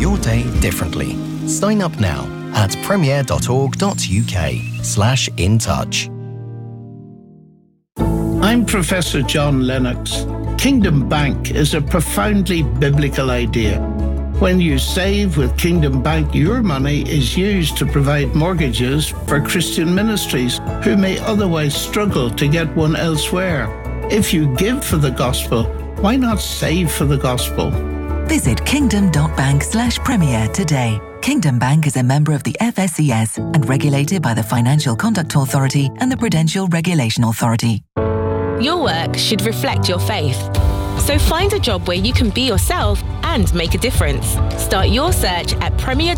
your day differently. Sign up now at premier.org.uk/in touch. I'm Professor John Lennox. Kingdom Bank is a profoundly biblical idea. When you save with Kingdom Bank, your money is used to provide mortgages for Christian ministries who may otherwise struggle to get one elsewhere. If you give for the gospel, why not save for the gospel? Visit kingdom.bank/premier today. Kingdom Bank is a member of the FSCS and regulated by the Financial Conduct Authority and the Prudential Regulation Authority. Your work should reflect your faith. So find a job where you can be yourself and make a difference. Start your search at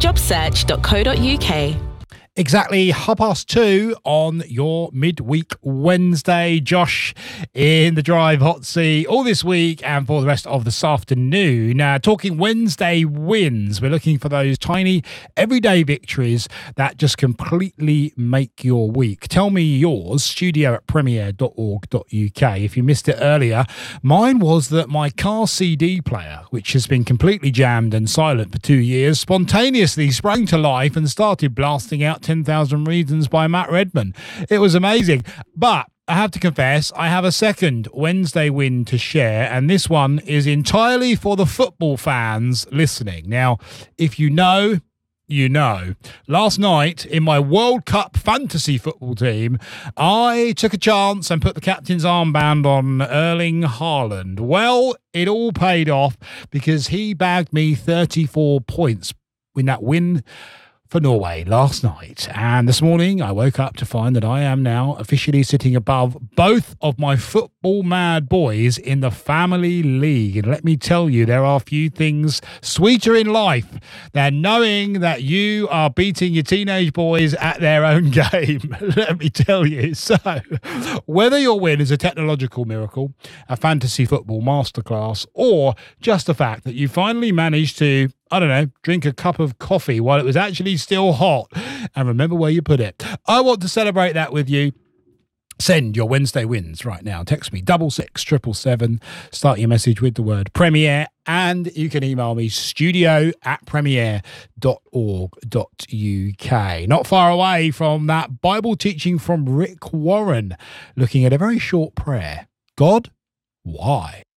premierjobsearch.co.uk. Exactly 2:30 on your midweek Wednesday. Josh in the Drive Hot Seat all this week and for the rest of this afternoon. Now, talking Wednesday wins, we're looking for those tiny everyday victories that just completely make your week. Tell me yours, studio@premier.org.uk. If you missed it earlier, mine was that my car CD player, which has been completely jammed and silent for 2 years, spontaneously sprang to life and started blasting out 10,000 Reasons by Matt Redman. It was amazing. But I have to confess, I have a second Wednesday win to share, and this one is entirely for the football fans listening. Now, if you know, you know. Last night in my World Cup fantasy football team, I took a chance and put the captain's armband on Erling Haaland. Well, it all paid off because he bagged me 34 points in that win for Norway last night. And this morning I woke up to find that I am now officially sitting above both of my football mad boys in the family league. And let me tell you, there are few things sweeter in life than knowing that you are beating your teenage boys at their own game. Let me tell you. So whether your win is a technological miracle, a fantasy football masterclass, or just the fact that you finally managed to, I don't know, drink a cup of coffee while it was actually still hot and remember where you put it, I want to celebrate that with you. Send your Wednesday wins right now. Text me 66777. Start your message with the word Premier, and you can email me studio@premier.org.uk. Not far away from that Bible teaching from Rick Warren, looking at a very short prayer. God, why?